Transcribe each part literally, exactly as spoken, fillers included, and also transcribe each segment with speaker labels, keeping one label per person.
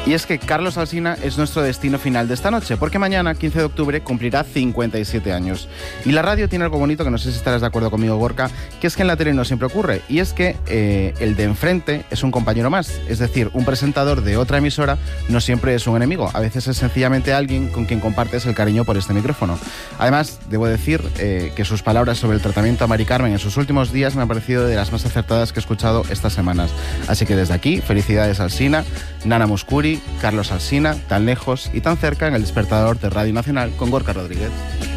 Speaker 1: Y es que Carlos Alsina es nuestro destino final de esta noche, porque mañana, quince de octubre, cumplirá cincuenta y siete años. Y la radio tiene algo bonito, que no sé si estarás de acuerdo conmigo, Gorka, que es que en la tele no siempre ocurre, y es que eh, el de enfrente es un compañero más. Es decir, un presentador de otra emisora no siempre es un enemigo, a veces es sencillamente alguien con quien compartes el cariño por este micrófono. Además, debo decir eh, que sus palabras sobre el tratamiento a Mari Carmen en sus últimos días me han parecido de las más acertadas que he escuchado estas semanas. Así que desde aquí, felicidades Alsina, Nana Mouskouri, Carlos Alsina, tan lejos y tan cerca en el despertador de Radio Nacional con Gorka Rodríguez.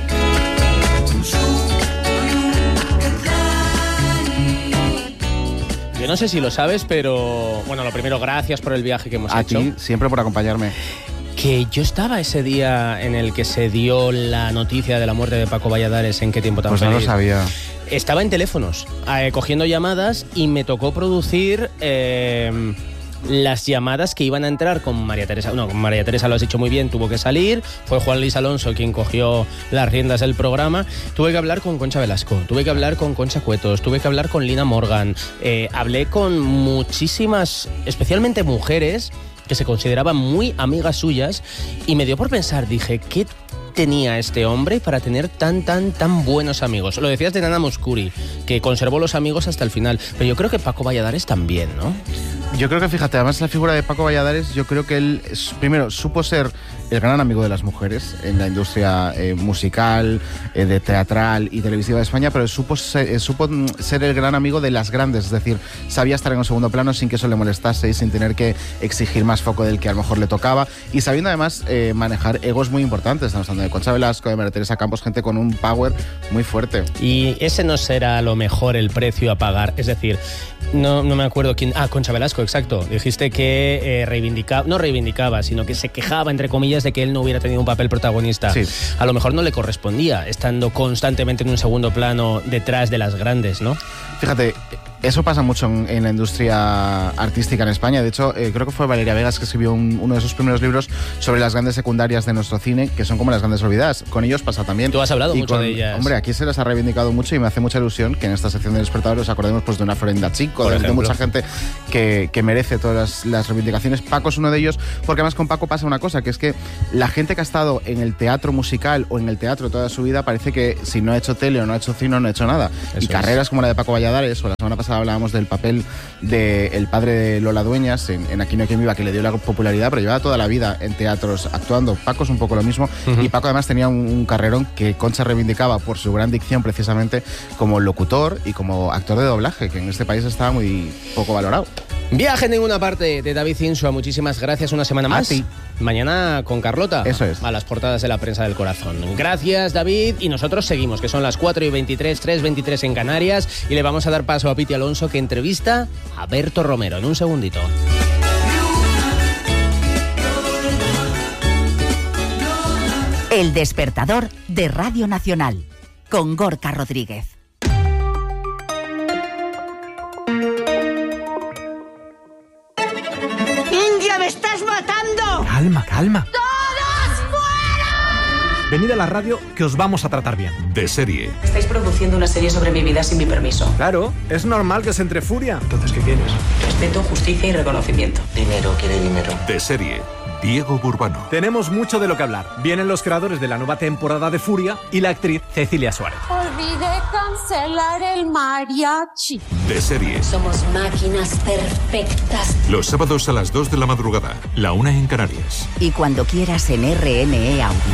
Speaker 2: Yo no sé si lo sabes, pero bueno, lo primero, gracias por el viaje que hemos
Speaker 1: A
Speaker 2: hecho.
Speaker 1: A ti, siempre por acompañarme.
Speaker 2: Que yo estaba ese día en el que se dio la noticia de la muerte de Paco Valladares. ¿En qué tiempo tan
Speaker 1: Pues
Speaker 2: feliz?
Speaker 1: no lo sabía.
Speaker 2: Estaba en teléfonos, eh, cogiendo llamadas, y me tocó producir eh, las llamadas que iban a entrar con María Teresa. No, con María Teresa lo has dicho muy bien, tuvo que salir. Fue Juan Luis Alonso quien cogió las riendas del programa. Tuve que hablar con Concha Velasco, tuve que hablar con Concha Cuetos, tuve que hablar con Lina Morgan. Eh, hablé con muchísimas, especialmente mujeres, que se consideraban muy amigas suyas, y me dio por pensar, dije, ¿qué tenía este hombre para tener tan, tan, tan buenos amigos? Lo decías de Nana Mouskouri, que conservó los amigos hasta el final, pero yo creo que Paco Valladares también, ¿no?
Speaker 1: Yo creo que, fíjate, además la figura de Paco Valladares, yo creo que él, primero, supo ser el gran amigo de las mujeres en la industria eh, musical, eh, de teatral y televisiva de España, pero supo ser, eh, supo ser el gran amigo de las grandes, es decir, sabía estar en un segundo plano sin que eso le molestase y sin tener que exigir más foco del que a lo mejor le tocaba, y sabiendo además eh, manejar egos muy importantes. Estamos hablando de Concha Velasco, de María Teresa Campos, gente con un power muy fuerte.
Speaker 2: Y ese no será a lo mejor el precio a pagar, es decir, no, no me acuerdo quién... Ah, Concha Velasco, exacto. Dijiste que eh, reivindicaba, no reivindicaba, sino que se quejaba, entre comillas, de que él no hubiera tenido un papel protagonista.
Speaker 1: Sí.
Speaker 2: A lo mejor no le correspondía, estando constantemente en un segundo plano detrás de las grandes, ¿no?
Speaker 1: Fíjate, eso pasa mucho en, en la industria artística en España. De hecho, eh, creo que fue Valeria Vegas que escribió un, uno de sus primeros libros sobre las grandes secundarias de nuestro cine, que son como las grandes olvidadas. Con ellos pasa también.
Speaker 2: Tú has hablado
Speaker 1: y
Speaker 2: mucho
Speaker 1: con,
Speaker 2: de ellas.
Speaker 1: Hombre, aquí se las ha reivindicado mucho y me hace mucha ilusión que en esta sección de Despertador os acordemos pues, de una Florenda Chico, de, de mucha gente que, que merece todas las, las reivindicaciones. Paco es uno de ellos, porque además con Paco pasa una cosa, que es que la gente que ha estado en el teatro musical o en el teatro toda su vida parece que si no ha hecho tele o no ha hecho cine no ha hecho nada. Eso y carreras es. Como la de Paco Valladares, o la semana pasada hablábamos del papel del padre de Lola Dueñas en, en Aquí no hay quien viva, que le dio la popularidad, pero llevaba toda la vida en teatros actuando. Paco es un poco lo mismo. Uh-huh. Y Paco además tenía un, un carrerón que Concha reivindicaba por su gran dicción, precisamente como locutor y como actor de doblaje, que en este país estaba muy poco valorado.
Speaker 2: Viaje en ninguna parte, de David Insua. Muchísimas gracias, una semana más.
Speaker 1: A ti.
Speaker 2: Mañana con Carlota.
Speaker 1: Eso es.
Speaker 2: A las portadas de la prensa del corazón. Gracias, David. Y nosotros seguimos, que son las cuatro y veintitrés, tres veintitrés en Canarias. Y le vamos a dar paso a Piti Alonso, que entrevista a Berto Romero. En un segundito.
Speaker 3: El despertador de Radio Nacional, con Gorka Rodríguez.
Speaker 4: Calma, calma.
Speaker 5: ¡Todos fuera!
Speaker 4: Venid a la radio que os vamos a tratar bien.
Speaker 6: De serie.
Speaker 7: Estáis produciendo una serie sobre mi vida sin mi permiso.
Speaker 4: Claro, es normal que se entre furia. Entonces, ¿qué quieres?
Speaker 7: Respeto, justicia y reconocimiento.
Speaker 8: Dinero, quiere dinero.
Speaker 6: De serie. Diego Burbano.
Speaker 4: Tenemos mucho de lo que hablar. Vienen los creadores de la nueva temporada de Furia y la actriz Cecilia Suárez.
Speaker 5: Olvidé cancelar el mariachi.
Speaker 6: De serie.
Speaker 9: Somos máquinas perfectas.
Speaker 6: Los sábados a las dos de la madrugada, la una en Canarias.
Speaker 3: Y cuando quieras en R N E Audio.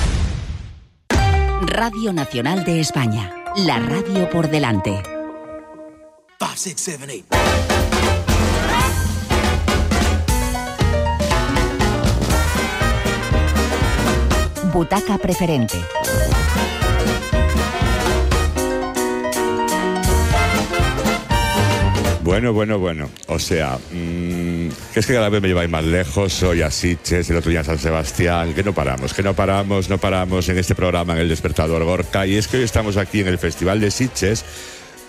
Speaker 3: Radio Nacional de España. La radio por delante.
Speaker 8: five, six, seven, eight.
Speaker 3: Butaca preferente.
Speaker 10: Bueno, bueno, bueno. O sea, mmm, que es que cada vez me lleváis más lejos. Hoy a Sitges, el otro día a San Sebastián. Que no paramos, que no paramos, no paramos en este programa, en El Despertador, Gorka. Y es que hoy estamos aquí en el Festival de Sitges,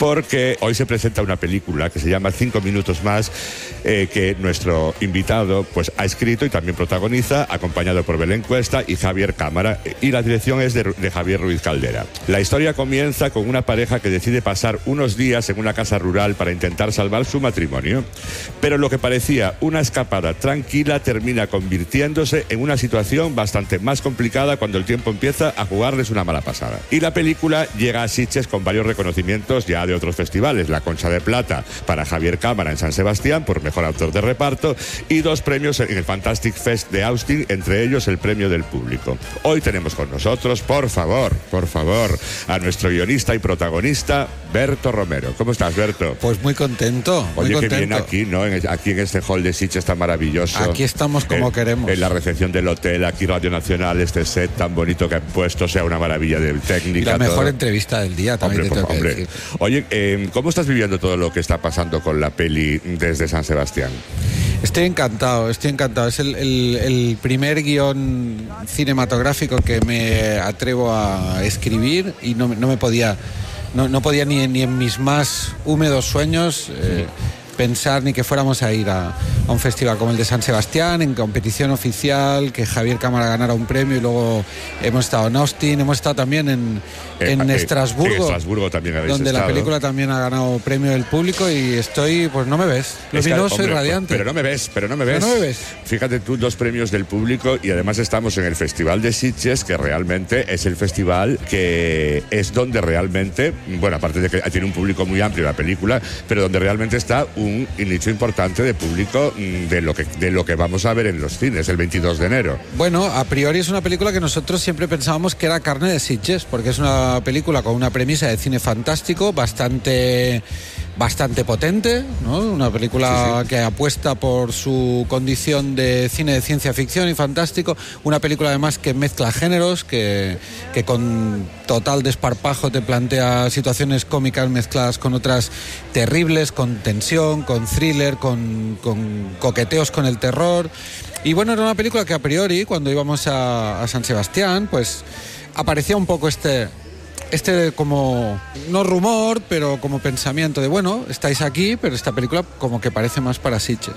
Speaker 10: porque hoy se presenta una película que se llama Cinco minutos más, eh, que nuestro invitado pues ha escrito y también protagoniza, acompañado por Belén Cuesta y Javier Cámara, y la dirección es de, de Javier Ruiz Caldera. La historia comienza con una pareja que decide pasar unos días en una casa rural para intentar salvar su matrimonio, pero lo que parecía una escapada tranquila termina convirtiéndose en una situación bastante más complicada cuando el tiempo empieza a jugarles una mala pasada. Y la película llega a Sitges con varios reconocimientos ya de otros festivales: la Concha de Plata para Javier Cámara en San Sebastián por mejor autor de reparto y dos premios en el Fantastic Fest de Austin, entre ellos el premio del público. Hoy tenemos con nosotros, por favor, por favor, a nuestro guionista y protagonista, Berto Romero. ¿Cómo estás, Berto?
Speaker 11: Pues muy contento, muy
Speaker 10: Oye,
Speaker 11: contento.
Speaker 10: que bien aquí, ¿no? En, aquí en este hall de Sitges tan maravilloso.
Speaker 11: Aquí estamos como
Speaker 10: en,
Speaker 11: queremos.
Speaker 10: En la recepción del hotel, aquí Radio Nacional, este set tan bonito que han puesto, o sea, una maravilla de técnica.
Speaker 11: Y la mejor
Speaker 10: todo.
Speaker 11: entrevista del día también.
Speaker 10: Hombre,
Speaker 11: te tengo
Speaker 10: por,
Speaker 11: que
Speaker 10: hombre.
Speaker 11: decir.
Speaker 10: Oye, eh, ¿cómo estás viviendo todo lo que está pasando con la peli desde San Sebastián?
Speaker 11: Estoy encantado, estoy encantado. Es el, el, el primer guión cinematográfico que me atrevo a escribir y no, no me podía, no, no podía ni, ni en mis más húmedos sueños eh, pensar ni que fuéramos a ir a, a un festival como el de San Sebastián, en competición oficial, que Javier Cámara ganara un premio, y luego hemos estado en Austin, hemos estado también en, en
Speaker 10: eh,
Speaker 11: Estrasburgo,
Speaker 10: en Estrasburgo también habéis
Speaker 11: donde
Speaker 10: estado.
Speaker 11: La película también ha ganado premio del público, y estoy, pues no me ves, luminoso y radiante.
Speaker 10: Pero no me ves, pero no me ves.
Speaker 11: Pero no me ves.
Speaker 10: Fíjate tú, dos premios del público, y además estamos en el Festival de Sitges, que realmente es el festival que es donde realmente, bueno, aparte de que tiene un público muy amplio la película, pero donde realmente está un nicho importante de público de lo que de lo que vamos a ver en los cines el veintidós de enero.
Speaker 11: Bueno, a priori es una película que nosotros siempre pensábamos que era carne de Sitges, porque es una película con una premisa de cine fantástico bastante bastante potente, ¿no? Una película sí, sí. que apuesta por su condición de cine de ciencia ficción y fantástico, una película además que mezcla géneros, que, que con total desparpajo te plantea situaciones cómicas mezcladas con otras terribles, con tensión, con thriller, con, con coqueteos con el terror. Y bueno, era una película que a priori, cuando íbamos a, a San Sebastián, pues aparecía un poco este... Este como, no rumor, pero como pensamiento de, bueno, estáis aquí, pero esta película como que parece más para Sitges.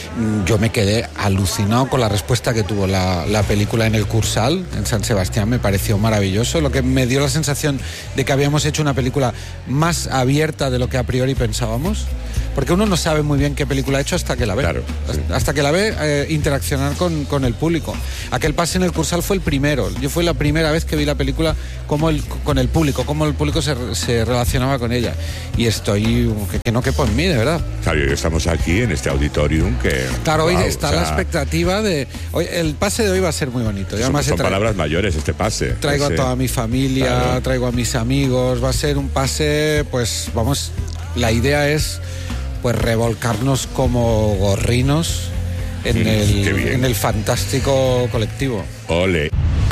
Speaker 11: Yo me quedé alucinado con la respuesta que tuvo la, la película en el Cursal, en San Sebastián, me pareció maravilloso, lo que me dio la sensación de que habíamos hecho una película más abierta de lo que a priori pensábamos, porque uno no sabe muy bien qué película ha hecho hasta que la ve.
Speaker 10: Claro, sí.
Speaker 11: Hasta que la ve eh, interaccionar con, con el público. Aquel pase en el Cursal fue el primero, yo fue la primera vez que vi la película como el, con el público. público, cómo el público se, se relacionaba con ella, y estoy que, que no quepo en mí, de verdad.
Speaker 10: Claro, y estamos aquí en este auditorium que...
Speaker 11: Claro, hoy
Speaker 10: wow,
Speaker 11: está
Speaker 10: o sea,
Speaker 11: la expectativa de... Hoy, el pase de hoy va a ser muy bonito.
Speaker 10: Son,
Speaker 11: Además,
Speaker 10: son
Speaker 11: tra...
Speaker 10: palabras mayores este pase.
Speaker 11: Traigo
Speaker 10: ese...
Speaker 11: a toda mi familia, claro. Traigo a mis amigos, va a ser un pase, pues vamos, la idea es pues revolcarnos como gorrinos en, mm, el, en el fantástico colectivo.
Speaker 10: Ole.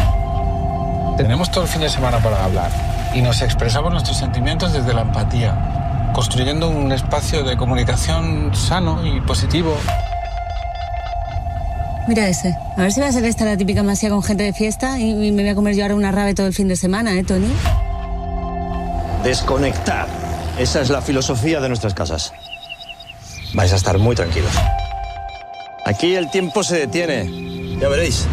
Speaker 11: Tenemos todo el fin de semana para hablar y nos expresamos nuestros sentimientos desde la empatía, construyendo un espacio de comunicación sano y positivo.
Speaker 12: Mira ese. A ver si va a ser esta la típica masía con gente de fiesta y me voy a comer yo ahora una rave todo el fin de semana, ¿eh, Tony?
Speaker 13: Desconectar. Esa es la filosofía de nuestras casas. Vais a estar muy tranquilos. Aquí el tiempo se detiene. Ya veréis.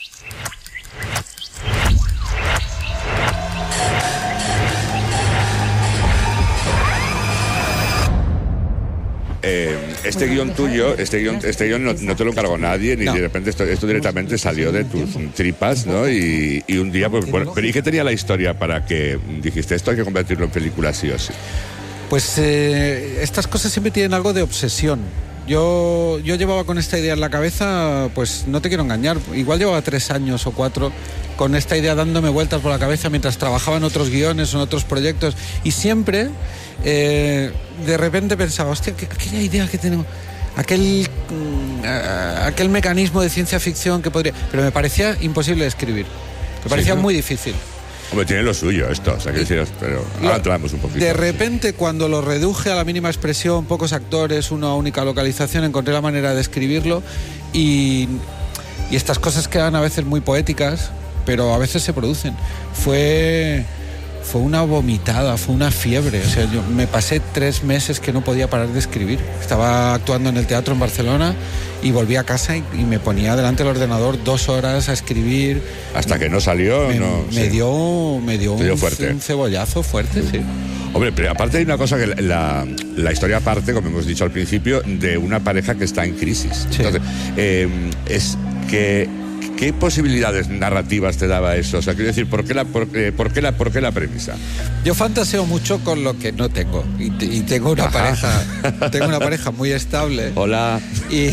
Speaker 10: Eh, este guión tuyo, este guión, este guión no, no te lo encargó nadie, ni no. De repente esto, esto directamente salió de tus tripas, ¿no? Y, y un día, pues bueno, pero ¿y qué tenía la historia para que dijiste esto hay que convertirlo en película sí o sí?
Speaker 11: Pues eh, estas cosas siempre tienen algo de obsesión. Yo, yo llevaba con esta idea en la cabeza, pues no te quiero engañar, igual llevaba tres años o cuatro con esta idea dándome vueltas por la cabeza mientras trabajaba en otros guiones o en otros proyectos, y siempre eh, de repente pensaba, hostia, aquella idea que tenemos, aquel, uh, aquel mecanismo de ciencia ficción que podría... Pero me parecía imposible de escribir, me parecía sí, ¿no? muy difícil.
Speaker 10: Hombre, tiene lo suyo esto, o sea, que decir, pero ahora entramos un poquito.
Speaker 11: De repente, sí. Cuando lo reduje a la mínima expresión, pocos actores, una única localización, encontré la manera de escribirlo, y, y estas cosas quedan a veces muy poéticas, pero a veces se producen. Fue fue una vomitada, fue una fiebre. O sea, yo me pasé tres meses que no podía parar de escribir. Estaba actuando en el teatro en Barcelona y volví a casa y, y me ponía delante del ordenador dos horas a escribir.
Speaker 10: Hasta que no salió,
Speaker 11: me,
Speaker 10: no.
Speaker 11: Me
Speaker 10: sí.
Speaker 11: dio, me dio,
Speaker 10: dio
Speaker 11: un,
Speaker 10: fuerte.
Speaker 11: un cebollazo fuerte, sí.
Speaker 10: Hombre, pero aparte hay una cosa que la, la historia parte, como hemos dicho al principio, de una pareja que está en crisis.
Speaker 11: Sí.
Speaker 10: Entonces, eh, es que ¿qué posibilidades narrativas te daba eso? O sea, quiero decir, ¿por qué la, por, eh, por qué la, por qué la premisa?
Speaker 11: Yo fantaseo mucho con lo que no tengo. Y, y tengo una
Speaker 10: Ajá.
Speaker 11: pareja tengo una pareja muy estable.
Speaker 10: Hola.
Speaker 11: Y,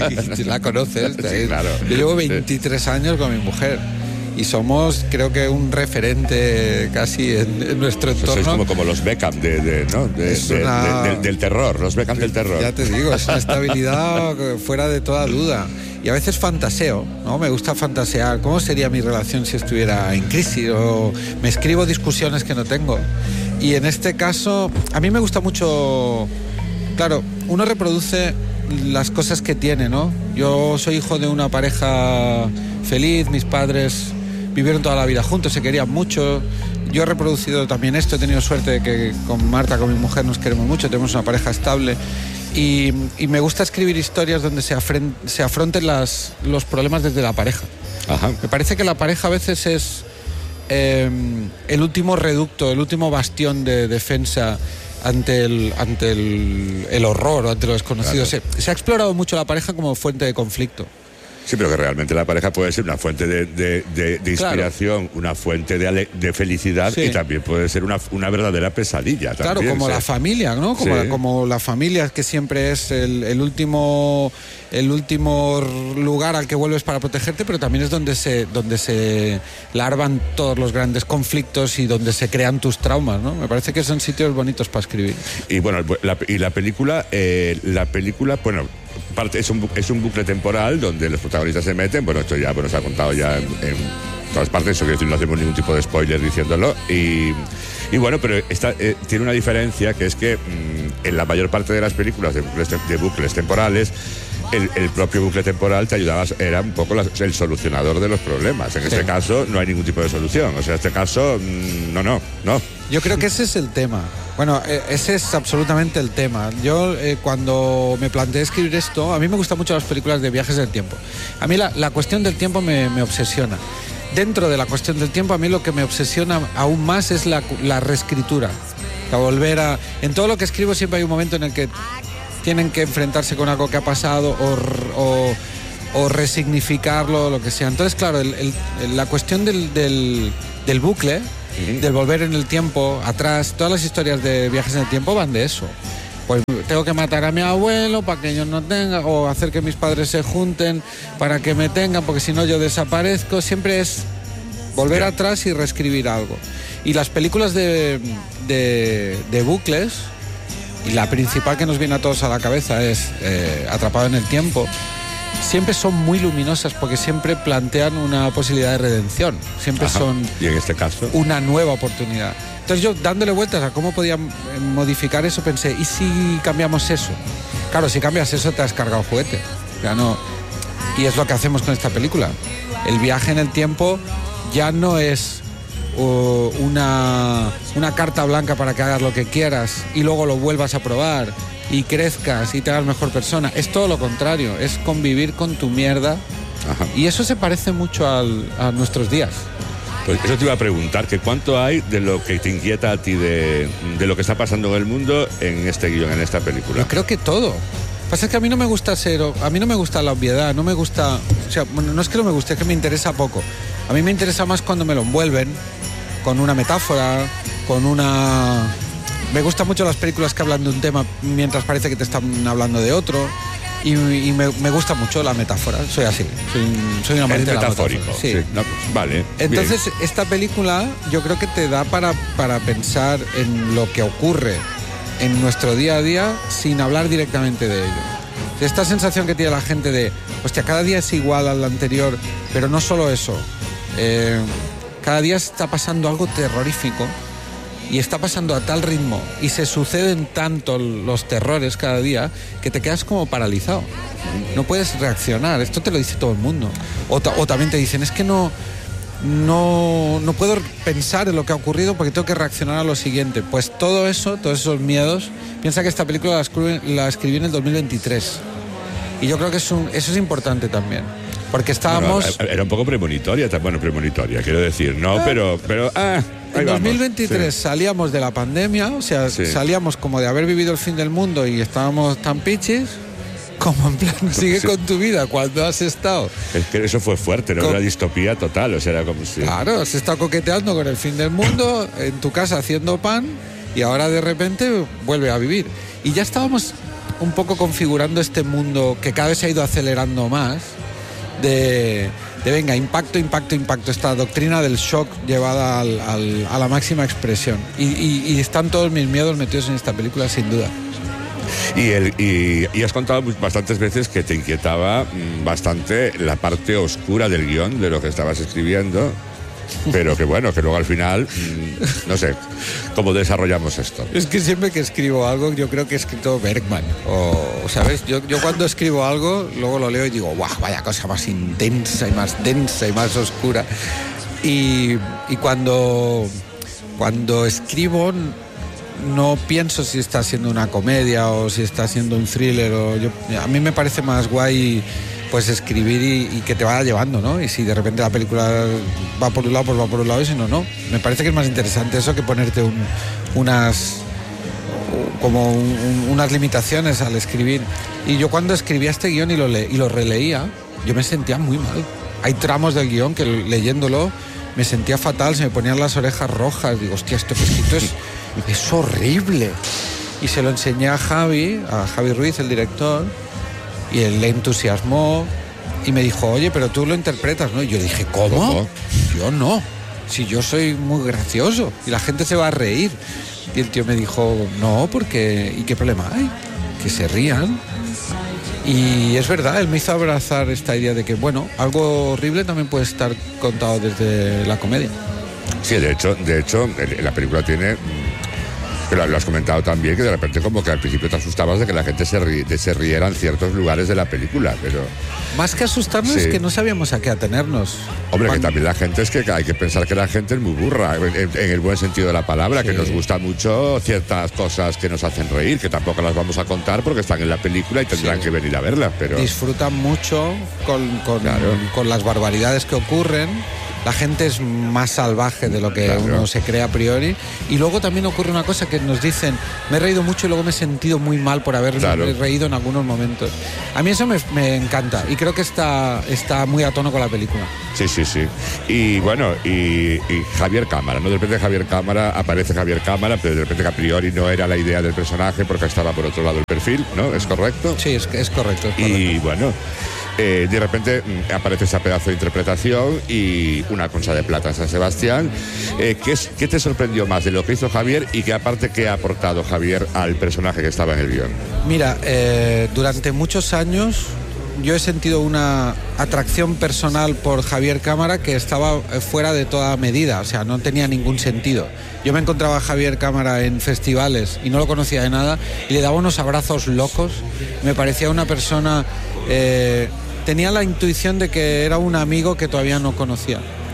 Speaker 11: y la conoces.
Speaker 10: Sí, claro.
Speaker 11: Yo llevo veintitrés años con mi mujer. Y somos, creo que, un referente casi en, en nuestro entorno.
Speaker 10: Sois como, como los Beckham de, de, ¿no? de,
Speaker 11: Es
Speaker 10: de,
Speaker 11: una-
Speaker 10: de- de- del terror, los Beckham del terror.
Speaker 11: Ya te digo, es una estabilidad fuera de toda duda. Y a veces fantaseo, ¿no? Me gusta fantasear. ¿Cómo sería mi relación si estuviera en crisis? O me escribo discusiones que no tengo. Y en este caso, a mí me gusta mucho... Claro, uno reproduce las cosas que tiene, ¿no? Yo soy hijo de una pareja feliz, mis padres vivieron toda la vida juntos, se querían mucho. Yo he reproducido también esto, he tenido suerte de que con Marta, con mi mujer, nos queremos mucho, tenemos una pareja estable. Y, y me gusta escribir historias donde se, afren- se afronten las, los problemas desde la pareja.
Speaker 10: Ajá.
Speaker 11: Me parece que la pareja a veces es eh, el último reducto, el último bastión de defensa ante el, ante el, el horror o ante lo desconocido.
Speaker 10: Claro.
Speaker 11: Se, se ha explorado mucho la pareja como fuente de conflicto.
Speaker 10: Sí, pero que realmente la pareja puede ser una fuente de, de- de- de inspiración, claro. Una fuente de, ale- de felicidad, sí. Y también puede ser una, una verdadera pesadilla.
Speaker 11: Claro,
Speaker 10: también,
Speaker 11: como
Speaker 10: ¿sí?
Speaker 11: la familia, ¿no? Como,
Speaker 10: Sí.
Speaker 11: la, como la familia que siempre es el, el último el último lugar al que vuelves para protegerte, pero también es donde se donde se larvan todos los grandes conflictos y donde se crean tus traumas, ¿no? Me parece que son sitios bonitos para escribir.
Speaker 10: Y bueno, la, y la película, eh, la película, bueno, parte, es un, bu- es un bucle temporal donde los protagonistas se meten. Bueno, esto ya bueno, se ha contado ya en, en todas partes, eso quiero decir, no hacemos ningún tipo de spoiler diciéndolo. Y, y bueno, pero esta, eh, tiene una diferencia, que es que mmm, en la mayor parte de las películas de bucles, de bucles temporales, el, el propio bucle temporal te ayudaba, era un poco la- el solucionador de los problemas. En
Speaker 11: Sí.
Speaker 10: este caso no hay ningún tipo de solución. O sea, en este caso, mmm, no, no, no.
Speaker 11: Yo creo que ese es el tema. Bueno, eh, ese es absolutamente el tema. Yo eh, cuando me planteé escribir esto, a mí me gustan mucho las películas de viajes del tiempo. A mí la, la cuestión del tiempo me, me obsesiona. Dentro de la cuestión del tiempo, a mí lo que me obsesiona aún más es la, la reescritura. La volver a... En todo lo que escribo siempre hay un momento en el que tienen que enfrentarse con algo que ha pasado o, o, o resignificarlo, lo que sea. Entonces, claro, el, el, la cuestión del, del, del bucle, uh-huh. del volver en el tiempo, atrás, todas las historias de viajes en el tiempo van de eso. Pues tengo que matar a mi abuelo para que yo no tenga, o hacer que mis padres se junten para que me tengan, porque si no yo desaparezco. Siempre es volver yeah. atrás y reescribir algo. Y las películas de, de, de bucles, y la principal que nos viene a todos a la cabeza es eh, Atrapado en el tiempo, siempre son muy luminosas porque siempre plantean una posibilidad de redención. Siempre
Speaker 10: Ajá.
Speaker 11: son
Speaker 10: y en este caso
Speaker 11: una nueva oportunidad. Entonces yo, dándole vueltas a cómo podía modificar eso, pensé, ¿y si cambiamos eso? Claro, si cambias eso te has cargado el juguete. Ya no. Y es lo que hacemos con esta película. El viaje en el tiempo ya no es uh, una, una carta blanca para que hagas lo que quieras y luego lo vuelvas a probar y crezcas y te hagas mejor persona. Es todo lo contrario, es convivir con tu mierda.
Speaker 10: Ajá.
Speaker 11: Y eso se parece mucho al, a nuestros días.
Speaker 10: Pues eso te iba a preguntar, que cuánto hay de lo que te inquieta a ti de, de lo que está pasando en el mundo en este guión, en esta película.
Speaker 11: Yo creo que todo. Lo que pasa es que a mí no me gusta ser, a mí no me gusta la obviedad, no me gusta, o sea, bueno, no es que no me guste, es que me interesa poco. A mí me interesa más cuando me lo envuelven con una metáfora, con una... Me gustan mucho las películas que hablan de un tema mientras parece que te están hablando de otro. Y, y me, me gusta mucho la metáfora, soy así, soy, soy una amante de la
Speaker 10: metafórico.
Speaker 11: metáfora. Sí.
Speaker 10: Sí, no, pues, vale.
Speaker 11: Entonces,
Speaker 10: bien.
Speaker 11: Esta película yo creo que te da para, para pensar en lo que ocurre en nuestro día a día sin hablar directamente de ello. Esta sensación que tiene la gente de, hostia, cada día es igual al anterior, pero no solo eso. Eh, cada día está pasando algo terrorífico. Y está pasando a tal ritmo y se suceden tanto los terrores cada día que te quedas como paralizado. No puedes reaccionar. Esto te lo dice todo el mundo. O, ta- o también te dicen, es que no, no, no puedo pensar en lo que ha ocurrido porque tengo que reaccionar a lo siguiente. Pues todo eso, todos esos miedos, piensa que esta película la escribí, la escribí en el dos mil veintitrés. Y yo creo que es un, eso es importante también. Porque estábamos...
Speaker 10: Bueno, era un poco premonitoria, bueno, premonitoria, quiero decir, no, ah, pero... pero ah,
Speaker 11: en dos mil veintitrés sí. salíamos de la pandemia, o sea, sí. salíamos como de haber vivido el fin del mundo y estábamos tan pichis, como en plan, sigue sí. con tu vida cuando has estado...
Speaker 10: Es que eso fue fuerte, ¿no? Con... Una distopía total, o sea, era como si...
Speaker 11: Claro, has estado coqueteando con el fin del mundo, en tu casa haciendo pan, y ahora de repente vuelve a vivir. Y ya estábamos un poco configurando este mundo que cada vez se ha ido acelerando más, De, de venga, impacto, impacto, impacto, esta doctrina del shock llevada al, al, a la máxima expresión. Y, y, y están todos mis miedos metidos en esta película, sin duda.
Speaker 10: Y, el, y, y has contado bastantes veces que te inquietaba bastante la parte oscura del guión, de lo que estabas escribiendo, pero que bueno, que luego al final, no sé, ¿cómo desarrollamos esto?
Speaker 11: Es que siempre que escribo algo, yo creo que he escrito Bergman, o, ¿sabes? Yo, yo cuando escribo algo, luego lo leo y digo, ¡guau! Vaya cosa más intensa y más densa y más oscura. Y, y cuando, cuando escribo, no pienso si está siendo una comedia o si está siendo un thriller. O yo, a mí me parece más guay pues escribir y, y que te vaya llevando, ¿no? Y si de repente la película va por un lado, pues va por un lado, y si no, no. Me parece que es más interesante eso que ponerte un, unas como un, un, unas limitaciones al escribir. Y yo cuando escribía este guión y lo, le, y lo releía, yo me sentía muy mal. Hay tramos del guión que leyéndolo me sentía fatal, se me ponían las orejas rojas. Digo, hostia, esto que he escrito es, es horrible. Y se lo enseñé a Javi, a Javi Ruiz, el director, y él le entusiasmó y me dijo, oye, pero tú lo interpretas, ¿no? Y yo dije, ¿cómo? ¿Cómo? Yo no, si yo soy muy gracioso y la gente se va a reír. Y el tío me dijo, no, porque ¿y qué problema hay? Que se rían. Y es verdad, él me hizo abrazar esta idea de que, bueno, algo horrible también puede estar contado desde la comedia.
Speaker 10: Sí, de hecho, de hecho la película tiene... Pero lo has comentado también, que de repente como que al principio te asustabas de que la gente se, ri, de, se riera en ciertos lugares de la película, pero...
Speaker 11: Más que asustarnos, sí. Es que no sabíamos a qué atenernos.
Speaker 10: Hombre, Cuando... que también la gente es que hay que pensar que la gente es muy burra, en, en el buen sentido de la palabra, sí. Que nos gusta mucho ciertas cosas que nos hacen reír, que tampoco las vamos a contar porque están en la película y tendrán sí. que venir a verlas, pero...
Speaker 11: Disfrutan mucho con, con, claro. con las barbaridades que ocurren. La gente es más salvaje de lo que claro. uno se cree a priori. Y luego también ocurre una cosa que nos dicen, me he reído mucho y luego me he sentido muy mal por haber claro. reído en algunos momentos. A mí eso me, me encanta y creo que está, está muy a tono con la película.
Speaker 10: Sí, sí, sí. Y bueno, y, y Javier Cámara, ¿no? De repente Javier Cámara, aparece Javier Cámara, pero de repente que a priori no era la idea del personaje porque estaba por otro lado el perfil, ¿no? ¿Es correcto?
Speaker 11: Sí, es, es correcto. Es correcto.
Speaker 10: Y bueno... Eh, de repente mm, aparece ese pedazo de interpretación y una Concha de Plata en San Sebastián. Eh, ¿qué, es, ¿Qué te sorprendió más de lo que hizo Javier y qué aparte qué ha aportado Javier al personaje que estaba en el guión?
Speaker 11: Mira, eh, durante muchos años yo he sentido una atracción personal por Javier Cámara que estaba fuera de toda medida, o sea, no tenía ningún sentido. Yo me encontraba a Javier Cámara en festivales y no lo conocía de nada y le daba unos abrazos locos. Me parecía una persona... Eh, tenía la intuición de que era un amigo que todavía no conocía.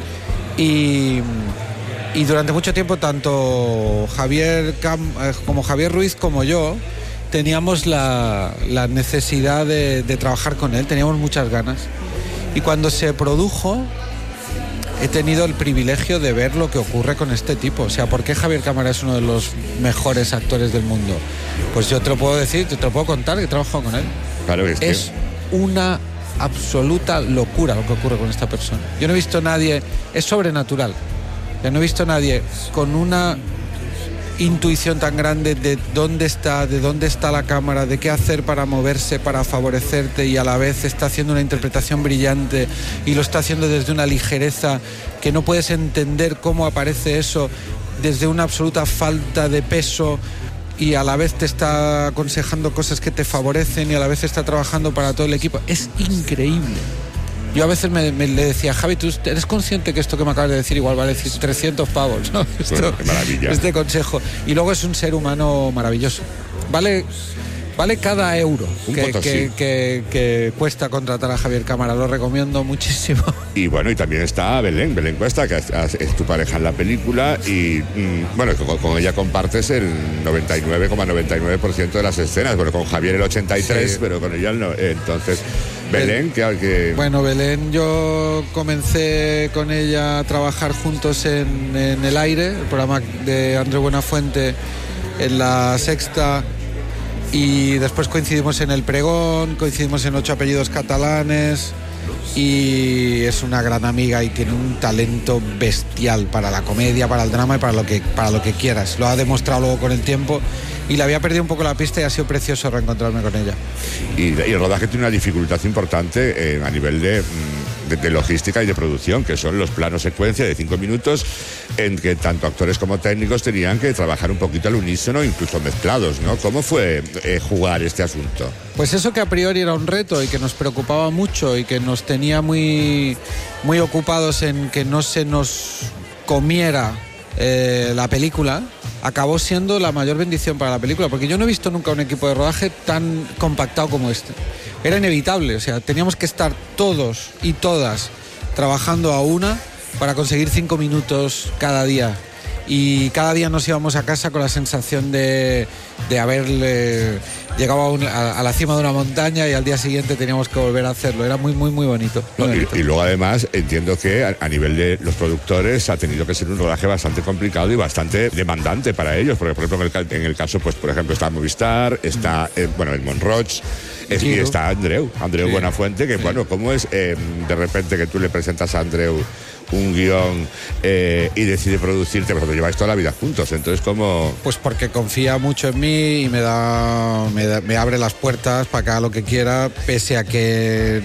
Speaker 11: Y, y durante mucho tiempo tanto Javier Cam, eh, como Javier Ruiz como yo teníamos la, la necesidad de, de trabajar con él, teníamos muchas ganas. Y cuando se produjo, he tenido el privilegio de ver lo que ocurre con este tipo. O sea, ¿por qué Javier Cámara es uno de los mejores actores del mundo? Pues yo te lo puedo decir, te lo puedo contar, que he trabajado con él.
Speaker 10: Claro, es,
Speaker 11: es que... una absoluta locura lo que ocurre con esta persona. Yo no he visto a nadie, es sobrenatural. Yo no he visto a nadie con una intuición tan grande de dónde está, de dónde está la cámara, de qué hacer para moverse, para favorecerte, y a la vez está haciendo una interpretación brillante y lo está haciendo desde una ligereza que no puedes entender cómo aparece eso, desde una absoluta falta de peso, y a la vez te está aconsejando cosas que te favorecen y a la vez está trabajando para todo el equipo. Es increíble. Yo a veces me, me le decía, Javi, ¿tú eres consciente que esto que me acabas de decir igual vale trescientos pavos? ¿No? Esto,
Speaker 10: bueno, qué maravilla.
Speaker 11: Este consejo. Y luego es un ser humano maravilloso. Vale Vale cada euro
Speaker 10: Un
Speaker 11: que,
Speaker 10: Potosí.
Speaker 11: que, que, que cuesta contratar a Javier Cámara, lo recomiendo muchísimo.
Speaker 10: Y bueno, y también está Belén, Belén Cuesta, que es, es tu pareja en la película y mmm, bueno, con, con ella compartes el noventa y nueve coma noventa y nueve por ciento de las escenas, bueno, con Javier el ochenta y tres por ciento, sí. Pero con ella no. Entonces, Belén, que, que...
Speaker 11: Bueno, Belén, yo comencé con ella a trabajar juntos en, en El Aire, el programa de Andreu Buenafuente en La Sexta. Y después coincidimos en El Pregón, coincidimos en Ocho apellidos catalanes y es una gran amiga y tiene un talento bestial para la comedia, para el drama y para lo que, para lo que quieras. Lo ha demostrado luego con el tiempo y le había perdido un poco la pista y ha sido precioso reencontrarme con ella.
Speaker 10: Y, y el rodaje tiene una dificultad importante eh, a nivel de, de, de logística y de producción, que son los planos secuencia de cinco minutos en que tanto actores como técnicos tenían que trabajar un poquito al unísono, incluso mezclados, ¿no? ¿Cómo fue eh, jugar este asunto?
Speaker 11: Pues eso que a priori era un reto y que nos preocupaba mucho y que nos tenía muy, muy ocupados en que no se nos comiera eh, la película, acabó siendo la mayor bendición para la película, porque yo no he visto nunca un equipo de rodaje tan compactado como este. Era inevitable, o sea, teníamos que estar todos y todas trabajando a una para conseguir cinco minutos cada día. Y cada día nos íbamos a casa con la sensación de, de haber eh, llegado a, un, a, a la cima de una montaña y al día siguiente teníamos que volver a hacerlo. Era muy, muy, muy bonito. Muy
Speaker 10: no,
Speaker 11: bonito.
Speaker 10: Y, y luego además entiendo que a, a nivel de los productores ha tenido que ser un rodaje bastante complicado y bastante demandante para ellos, porque por ejemplo en el, en el caso, pues por ejemplo está Movistar, está eh, bueno el Monroch, es, y está Andreu, Andreu sí. Buenafuente, que sí. Bueno, ¿cómo es eh, de repente que tú le presentas a Andreu un guión eh, y decide producirte? Porque lleváis toda la vida juntos, entonces ¿cómo...?
Speaker 11: Pues porque confía mucho en mí y me da me, da, me abre las puertas para que haga lo que quiera, pese a que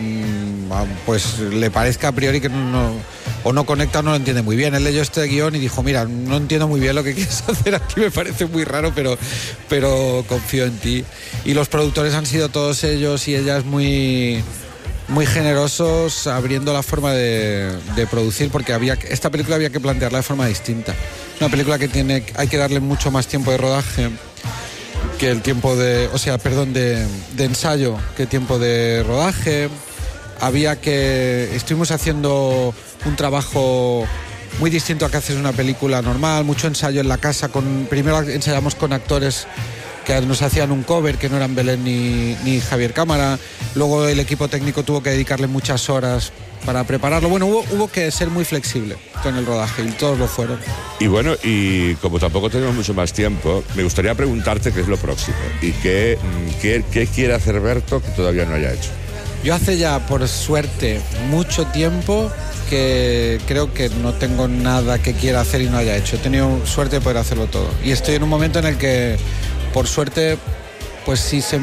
Speaker 11: pues le parezca a priori que no, o no conecta o no lo entiende muy bien. Él leyó este guión y dijo, mira, no entiendo muy bien lo que quieres hacer aquí, me parece muy raro, pero, pero confío en ti. Y los productores han sido todos ellos y ellas muy... muy generosos abriendo la forma de, de producir, porque había esta película había que plantearla de forma distinta. Una película que tiene hay que darle mucho más tiempo de rodaje que el tiempo de, o sea, perdón, de, de ensayo que tiempo de rodaje. Había que estuvimos haciendo un trabajo muy distinto a que haces una película normal, mucho ensayo en la casa. Con primero ensayamos con actores que nos hacían un cover, que no eran Belén ni, ni Javier Cámara. Luego el equipo técnico tuvo que dedicarle muchas horas para prepararlo. Bueno, hubo, hubo que ser muy flexible con el rodaje y todos lo fueron.
Speaker 10: Y bueno, y como tampoco tenemos mucho más tiempo, me gustaría preguntarte qué es lo próximo y qué, qué, qué quiere hacer Berto que todavía no haya hecho.
Speaker 11: Yo hace ya, por suerte, mucho tiempo que creo que no tengo nada que quiera hacer y no haya hecho. He tenido suerte de poder hacerlo todo. Y estoy en un momento en el que, por suerte, pues sí se me